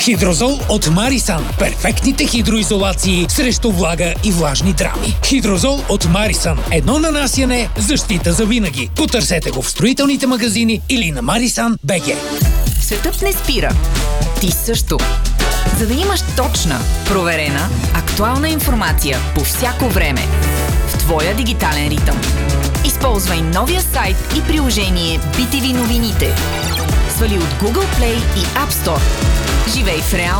Хидрозол от Марисан. Перфектните хидроизолации срещу влага и влажни драми. Хидрозол от Марисан. Едно нанасяне, защита за винаги. Потърсете го в строителните магазини или на Marisan.bg. Светът не спира. Ти също. За да имаш точна, проверена, актуална информация по всяко време в твоя дигитален ритъм. Използвай новия сайт и приложение BTV новините. Свали от Google Play и App Store. Живей в реално